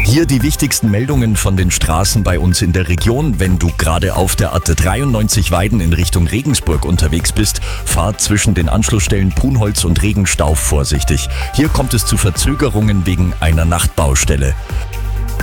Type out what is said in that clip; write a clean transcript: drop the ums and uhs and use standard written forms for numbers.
Hier die wichtigsten Meldungen von den Straßen bei uns in der Region. Wenn du gerade auf der A93 Weiden in Richtung Regensburg unterwegs bist, fahr zwischen den Anschlussstellen Brunholz und Regenstauf vorsichtig. Hier kommt es zu Verzögerungen wegen einer Nachtbaustelle.